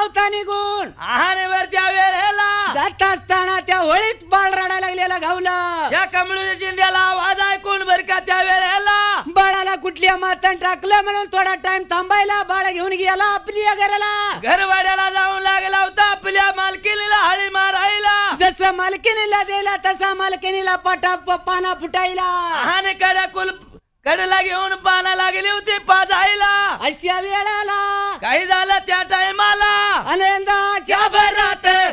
धावता निघून आहानेवर त्या वेळेला जात असताना त्या होळीत बाळ रडायला लागलेला घावला. या कमळूच्या चिंध्याला आवाज ऐकून बर का त्या वेळेला बाळाला कुठल्या मातान टाकलं म्हणून थोडा टाइम थांबायला बाळ घेऊन गेला आपल्या घराला. घरवाड्याला जाऊन लागला होता आपल्या मालकीनीला हळी मारायला. जसं मालकिनीला दिला तसा मालकिनीला पाना फुटायला. आहाने कडेला घेऊन पाना लागली होती पाजायला. अशा वेळाला काही झालं त्या टायमाला आनंदाच्या भरात